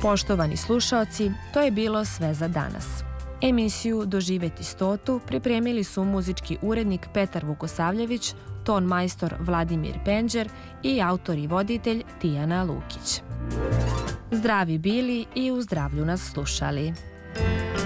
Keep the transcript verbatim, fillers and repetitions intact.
Poštovani slušaoci, to je bilo sve za danas. Emisiju Doživjeti stotu pripremili su muzički urednik Petar Vukosavljević, ton majstor Vladimir Penđer i autor i voditelj Tijana Lukić. Zdravi bili i u zdravlju nas slušali.